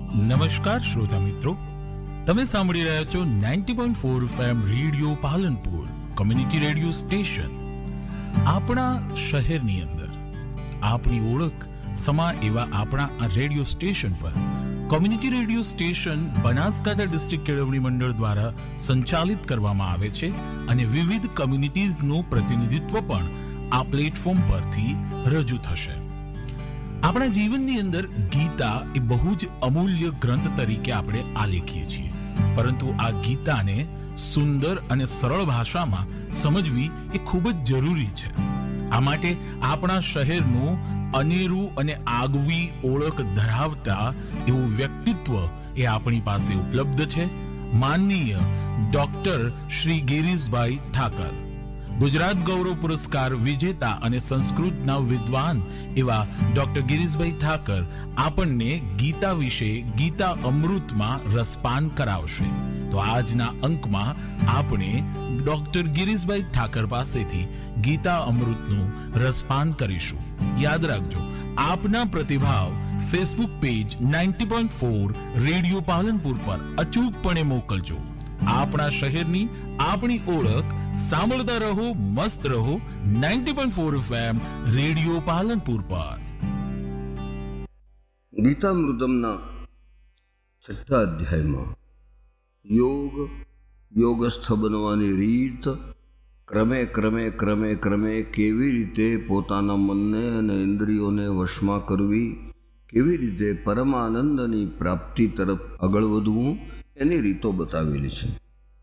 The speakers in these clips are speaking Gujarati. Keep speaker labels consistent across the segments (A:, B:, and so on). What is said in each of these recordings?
A: નમસ્કાર શ્રોતા મિત્રો, તમે સાંભળી રહ્યા છો 90.4 FM radio Palanpur community radio station. આપણા શહેરની અંદર આપણી ઓળખ સમા એવા આપણા આ રેડિયો સ્ટેશન પર community radio station Banaskantha district કેળવણી મંડળ દ્વારા સંચાલિત કરવામાં આવે છે અને વિવિધ કમ્યુનિટીઝનું પ્રતિનિધિત્વ પણ આ પ્લેટફોર્મ પરથી રજૂ થશે. આપણા જીવનની અંદર ગીતા એ બહુ જ અમૂલ્ય ગ્રંથ તરીકે આપણે આલેખીએ છીએ, પરંતુ આ ગીતાને સુંદર અને સરળ ભાષામાં સમજવી એ ખૂબ જ જરૂરી છે. આ માટે આપણા શહેરનું અનેરું અને આગવી ઓળખ ધરાવતા એવું વ્યક્તિત્વ એ આપણી પાસે ઉપલબ્ધ છે. માનનીય ડોક્ટર શ્રી ગિરીશભાઈ ઠાકર, ગુજરાત ગૌરવ પુરસ્કાર વિજેતા અને સંસ્કૃતના વિદ્વાન એવા ડોક્ટર ગિરીશભાઈ ઠાકર આપણને ગીતા વિશે ગીતા અમૃતમાં રસપાન કરાવશે. તો આજના અંકમાં આપણે ડોક્ટર ગિરીશભાઈ ઠાકર પાસેથી ગીતા અમૃતનું રસપાન કરીશું. યાદ રાખજો, આપના પ્રતિભાવ ફેસબુક પેજ 90.4 રેડિયો પાલનપુર પર અચૂકપણે મોકલજો. આપણા શહેરની આપણી ઓળખ સાંભળતા રહો, મસ્ત રહો. 90.4 FM રેડિયો પાલનપુર પર.
B: ગીતામૃતમના 6થા અધ્યાયમાં યોગસ્થ બનવાની રીત, ક્રમે ક્રમે ક્રમે ક્રમે કેવી રીતે પોતાના મનને અને ઇન્દ્રિયોને વશમાં કરવી, કેવી રીતે પરમાનંદની પ્રાપ્તિ તરફ આગળ વધવું, એની રીતો બતાવેલી છે.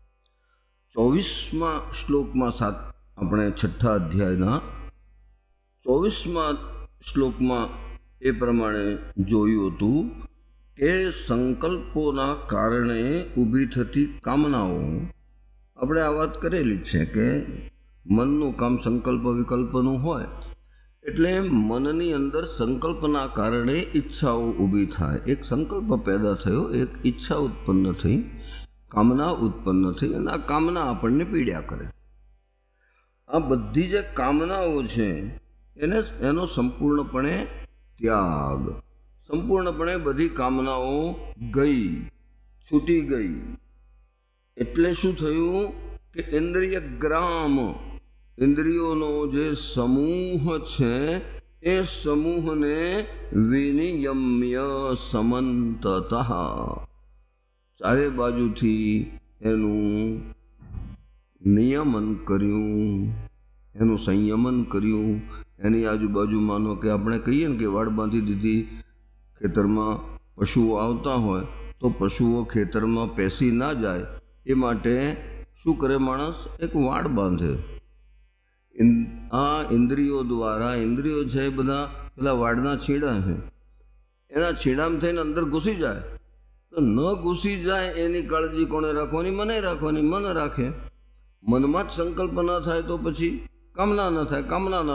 B: 24મા શ્લોકમાં આપણે 6થા અધ્યાયના 24મા શ્લોકમાં એ પ્રમાણે જોયું હતું કે સંકલ્પોના કારણે ઊભી થતી કામનાઓ, આપણે આ વાત કરેલી છે કે મનનું કામ સંકલ્પ વિકલ્પનું હોય, એટલે મનની અંદર સંકલ્પના કારણે ઈચ્છાઓ ઊભી થાય. એક સંકલ્પ પેદા થયો, એક ઈચ્છા ઉત્પન્ન થઈ, કામના ઉત્પન્ન થઈ, અને આ કામના આપણને પીડ્યા કરે. આ બધી જે કામનાઓ છે એનો સંપૂર્ણપણે ત્યાગ, સંપૂર્ણપણે બધી કામનાઓ ગઈ, છૂટી ગઈ. એટલે શું થયું કે ઇન્દ્રિય ગ્રામ, ઇન્દ્રિયોનો જે સમૂહ છે એ સમૂહને વિનિયમ્ય સમંતતઃ, ચારે બાજુથી એનું નિયમન કર્યું, એનું સંયમન કર્યું. એની આજુબાજુ માનો કે આપણે કહીએ ને કે વાડ બાંધી દીધી. ખેતરમાં પશુઓ આવતા હોય તો પશુઓ ખેતરમાં પેસી ના જાય એ માટે શું કરે માણસ? એક વાડ બાંધે. આ ઇન્દ્રિયો દ્વારા, ઇન્દ્રિયો છે એ બધા પેલા વાડના છીડા છે, એના છીડામાં થઈને અંદર ઘૂસી જાય તો ન ઘૂસી જાય એની કાળજી કોણે રાખવાની? મને રાખવાની. મન રાખે. મનમાં જ સંકલ્પ ના થાય તો પછી કામના ન થાય, કામના ન